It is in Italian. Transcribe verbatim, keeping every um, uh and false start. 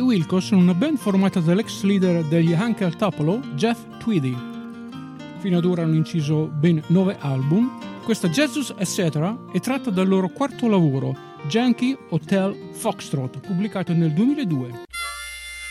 I Wilco sono una band formata dall'ex leader degli Uncle Tupelo, Jeff Tweedy. Fino ad ora hanno inciso ben nove album. Questa Jesus Etc. è tratta dal loro quarto lavoro, Yankee Hotel Foxtrot, pubblicato nel duemiladue.